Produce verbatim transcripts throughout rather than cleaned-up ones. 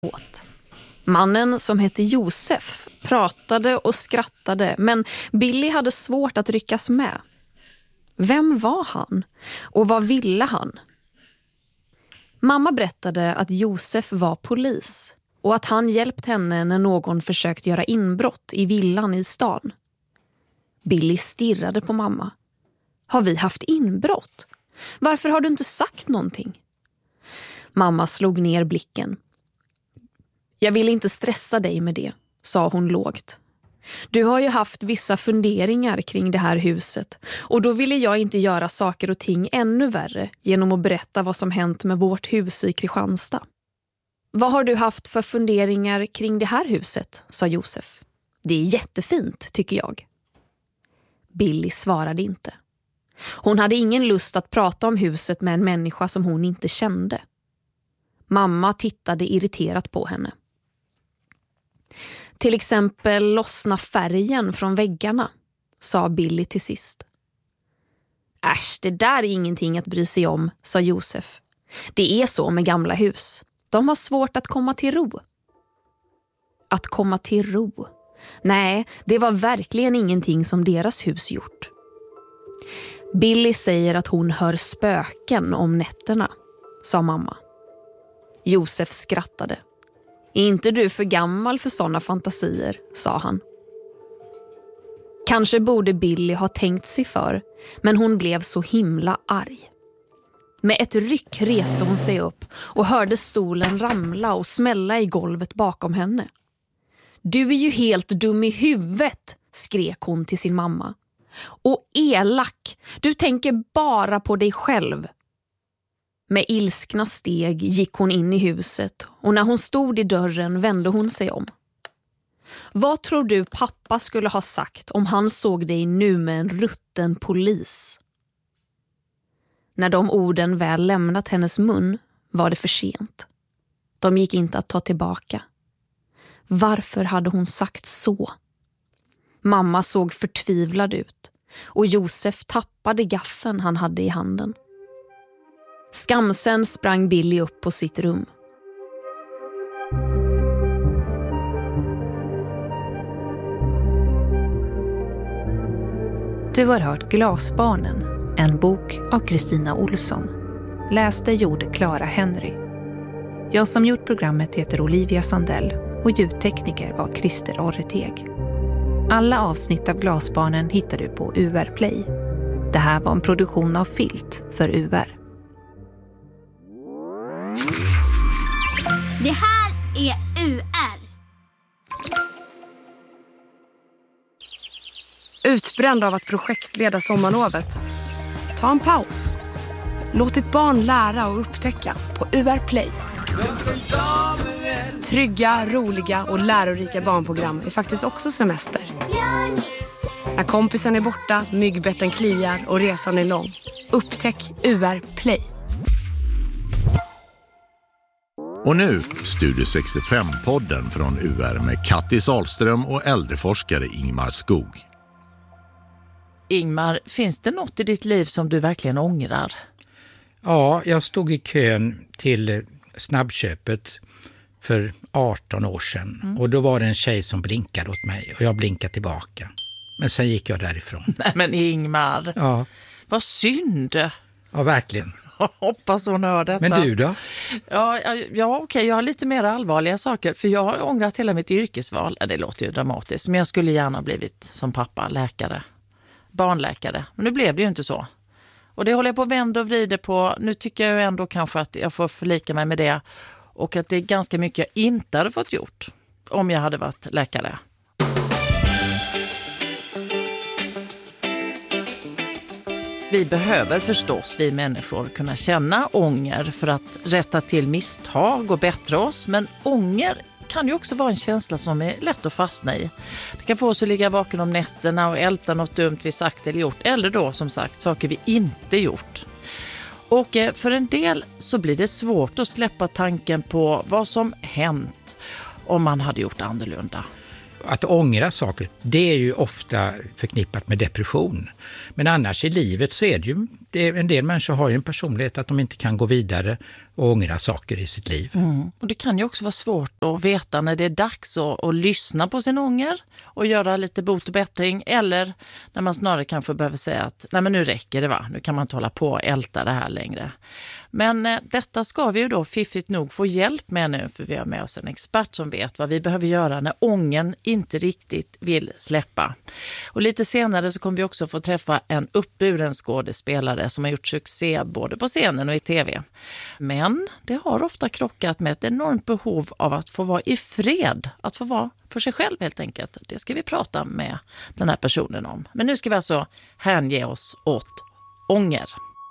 åt. Mannen som hette Josef pratade och skrattade, men Billy hade svårt att ryckas med. Vem var han? Och vad ville han? Mamma berättade att Josef var polis och att han hjälpt henne när någon försökt göra inbrott i villan i stan. Billy stirrade på mamma. Har vi haft inbrott? Varför har du inte sagt någonting? Mamma slog ner blicken. Jag vill inte stressa dig med det, sa hon lågt. Du har ju haft vissa funderingar kring det här huset och då ville jag inte göra saker och ting ännu värre genom att berätta vad som hänt med vårt hus i Kristianstad. Vad har du haft för funderingar kring det här huset, sa Josef. Det är jättefint, tycker jag. Billy svarade inte. Hon hade ingen lust att prata om huset med en människa som hon inte kände. Mamma tittade irriterat på henne. Till exempel lossna färgen från väggarna, sa Billy till sist. Äsch, det där är ingenting att bry sig om, sa Josef. Det är så med gamla hus. De har svårt att komma till ro. Att komma till ro. Nej, det var verkligen ingenting som deras hus gjort. Billy säger att hon hör spöken om nätterna, sa mamma. Josef skrattade. Är inte du för gammal för sådana fantasier, sa han. Kanske borde Billy ha tänkt sig för, men hon blev så himla arg. Med ett ryck reste hon sig upp och hörde stolen ramla och smälla i golvet bakom henne. Du är ju helt dum i huvudet, skrek hon till sin mamma. Och elak, du tänker bara på dig själv. Med ilskna steg gick hon in i huset och när hon stod i dörren vände hon sig om. Vad tror du pappa skulle ha sagt om han såg dig nu med en rutten polis? När de orden väl lämnat hennes mun var det för sent. De gick inte att ta tillbaka. Varför hade hon sagt så? Mamma såg förtvivlad ut och Josef tappade gaffeln han hade i handen. Skamsen sprang Billy upp på sitt rum. Du har hört Glasbarnen, en bok av Kristina Olsson. Läste gjorde Clara Henry. Jag som gjort programmet heter Olivia Sandell och ljudtekniker var Christer Orreteg. Alla avsnitt av Glasbarnen hittar du på U R Play. Det här var en produktion av Filt för U R. Det här är U R. Utbränd av att projektleda sommarlovet? Ta en paus. Låt ditt barn lära och upptäcka på U R Play. Trygga, roliga och lärorika barnprogram är faktiskt också semester. När kompisen är borta, myggbetten kliar och resan är lång. Upptäck U R Play. Och nu Studio sextiofem-podden från U R med Kattis Ahlström och äldreforskare Ingmar Skog. Ingmar, finns det något i ditt liv som du verkligen ångrar? Ja, jag stod i kön till snabbköpet för arton år sedan. Mm. Och då var det en tjej som blinkade åt mig och jag blinkade tillbaka. Men sen gick jag därifrån. Nej men Ingmar, ja. Vad synd. Ja, verkligen. Hoppas hon hör detta. Men du då? Ja, ja, ja okej, jag har lite mer allvarliga saker. För jag har ångrat hela mitt yrkesval. Det låter ju dramatiskt. Men jag skulle gärna ha blivit som pappa, läkare. Barnläkare. Men nu blev det ju inte så. Och det håller jag på att vända och vrida på. Nu tycker jag ändå kanske att jag får förlika mig med det. Och att det är ganska mycket jag inte hade fått gjort om jag hade varit läkare. Vi behöver förstås, vi människor, kunna känna ånger för att rätta till misstag och bättra oss. Men ånger kan ju också vara en känsla som är lätt att fastna i. Det kan få oss att ligga vaken om nätterna och älta något dumt vi sagt eller gjort. Eller då som sagt saker vi inte gjort. Och för en del så blir det svårt att släppa tanken på vad som hänt om man hade gjort annorlunda. att ångra saker, det är ju ofta förknippat med depression. Men annars i livet så är det ju, det är, en del människor har ju en personlighet att de inte kan gå vidare och ångra saker i sitt liv. Mm. Och det kan ju också vara svårt att veta när det är dags att, att lyssna på sin ånger och göra lite bot och bättring, eller när man snarare kanske behöver säga att nej, men nu räcker det, va? Nu kan man inte hålla på och älta det här längre. Men eh, detta ska vi ju då fiffigt nog få hjälp med nu, för vi har med oss en expert som vet vad vi behöver göra när ången inte riktigt vill släppa. Och lite senare så kommer vi också få träffa en uppburen skådespelare som har gjort succé både på scenen och i tv. Men det har ofta krockat med ett enormt behov av att få vara i fred, att få vara för sig själv helt enkelt. Det ska vi prata med den här personen om. Men nu ska vi alltså hänge oss åt ånger.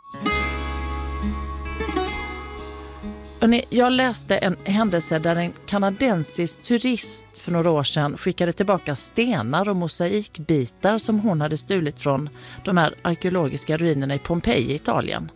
Jag läste en händelse där en kanadensisk turist för några år sedan skickade tillbaka stenar och mosaikbitar som hon hade stulit från de här arkeologiska ruinerna i Pompeji i Italien.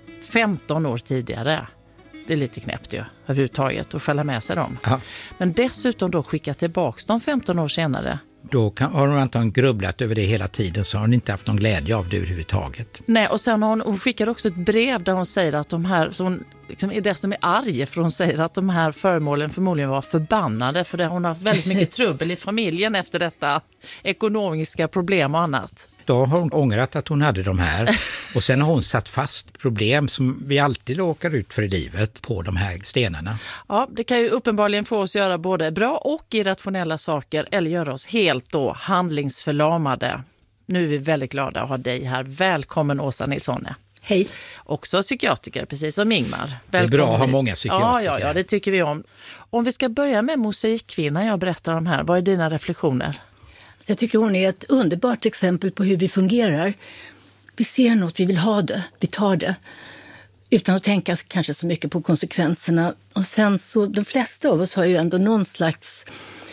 femton år tidigare. Det är lite knäppt ju överhuvudtaget att skälla med sig dem. Aha. Men dessutom då skicka tillbaka dem femton år senare. Då kan, har hon antagligen grubblat över det hela tiden, så har hon inte haft någon glädje av det överhuvudtaget. Nej, och sen har hon, hon skickar också ett brev där hon säger att de här, så hon liksom är desto mer arg, för hon säger att de här föremålen förmodligen var förbannade, för det, hon har haft väldigt mycket trubbel i familjen efter detta, ekonomiska problem och annat. Då har hon ångrat att hon hade de här, och sen har hon satt fast problem som vi alltid åker ut för i livet på de här stenarna. Ja, det kan ju uppenbarligen få oss göra både bra och irrationella saker, eller göra oss helt då handlingsförlamade. Nu är vi väldigt glada att ha dig här. Välkommen Åsa Nilsson. Hej. Också psykiatriker, precis som Ingmar. Välkommen. Det är bra att ha hit. många psykiatriker. Ja, ja, ja, det tycker vi om. Om vi ska börja med mosaikkvinnan jag berättar om här, vad är dina reflektioner? Så jag tycker hon är ett underbart exempel på hur vi fungerar. Vi ser något, vi vill ha det, vi tar det. Utan att tänka kanske så mycket på konsekvenserna. Och sen så, de flesta av oss har ju ändå någon slags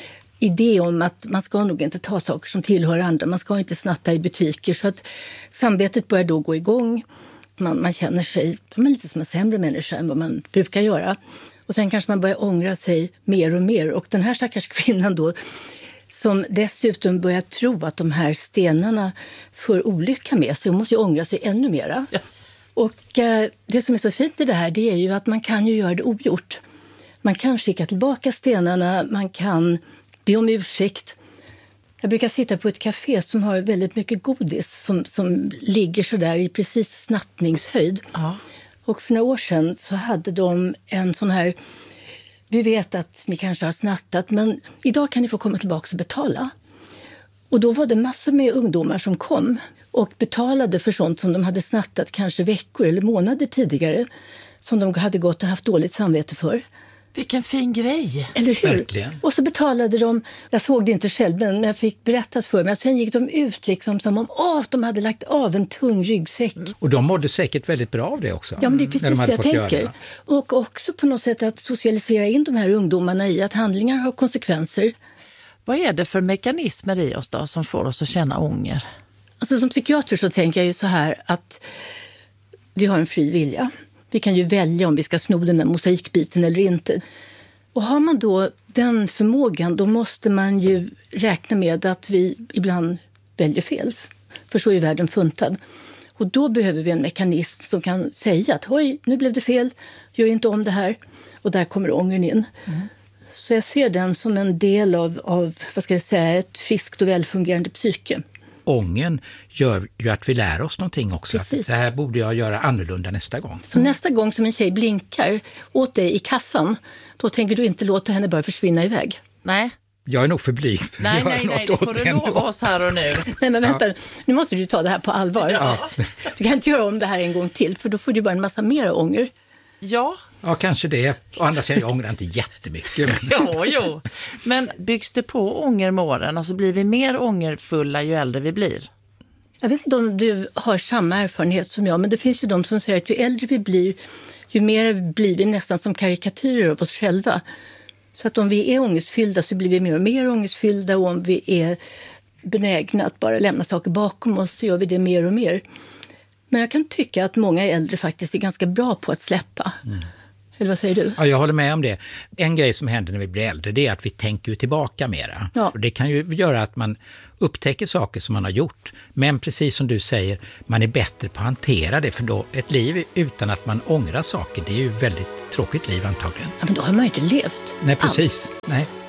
idé om att man ska nog inte ta saker som tillhör andra. Man ska inte snatta i butiker, så att samvetet börjar då gå igång. Man, man känner sig man lite som en sämre människa än vad man brukar göra. Och sen kanske man börjar ångra sig mer och mer. Och den här stackars kvinnan då, som dessutom börjar tro att de här stenarna för olycka med sig, och måste ju ångra sig ännu mera. Ja. Och eh, det som är så fint i det här, det är ju att man kan ju göra det ogjort. Man kan skicka tillbaka stenarna, man kan be om ursäkt. Jag brukar sitta på ett café som har väldigt mycket godis som, som ligger så där i precis snattningshöjd. Ja. Och för några år sedan så hade de en sån här, vi vet att ni kanske har snattat, men idag kan ni få komma tillbaka och betala. Och då var det massor med ungdomar som kom och betalade för sånt som de hade snattat kanske veckor eller månader tidigare, som de hade gått och haft dåligt samvete för. Vilken fin grej. Eller hur? Verkligen. Och så betalade de, jag såg det inte själv men jag fick berättat för mig, och sen gick de ut liksom som om åh, de hade lagt av en tung ryggsäck. Mm. Och de mådde säkert väldigt bra av det också. Ja, men det är precis de det jag tänker. Och också på något sätt att socialisera in de här ungdomarna i att handlingar har konsekvenser. Vad är det för mekanismer i oss då som får oss att känna ånger? Alltså som psykiater så tänker jag ju så här att vi har en fri vilja. Vi kan ju välja om vi ska sno den där mosaikbiten eller inte. Och har man då den förmågan, då måste man ju räkna med att vi ibland väljer fel. För så är världen funtad. Och då behöver vi en mekanism som kan säga att oj, nu blev det fel, gör inte om det här. Och där kommer ångern in. Mm. Så jag ser den som en del av, av vad ska jag säga, ett friskt och välfungerande psyke. Ången gör ju att vi lär oss någonting också. Precis. Det här borde jag göra annorlunda nästa gång. Så nästa gång som en tjej blinkar åt dig i kassan, då tänker du inte låta henne bara försvinna iväg. Nej. Jag är nog för blyg. Nej, nej, nej, det får du lova oss här och nu. Nej, men vänta, ja. Nu måste du ta det här på allvar. Ja. Du kan inte göra om det här en gång till, för då får du bara en massa mer ånger. Ja. Ja, kanske det. Och andra sidan, jag ångrar inte jättemycket. Men... jo, jo. Men byggs det på ånger med åren? Alltså blir vi mer ångerfulla ju äldre vi blir? Jag vet inte om du har samma erfarenhet som jag, men det finns ju de som säger att ju äldre vi blir, ju mer blir vi nästan som karikatyrer av oss själva. Så att om vi är ångestfyllda så blir vi mer och mer ångestfyllda, och om vi är benägna att bara lämna saker bakom oss så gör vi det mer och mer. Men jag kan tycka att många äldre faktiskt är ganska bra på att släppa. Mm. Eller vad säger du? Ja, jag håller med om det. En grej som händer när vi blir äldre, det är att vi tänker tillbaka mera. Ja. Och det kan ju göra att man upptäcker saker som man har gjort. Men precis som du säger, man är bättre på att hantera det. För då ett liv utan att man ångrar saker, det är ju väldigt tråkigt liv antagligen. Ja, men då har man ju inte levt. Nej, precis. Alls. Nej.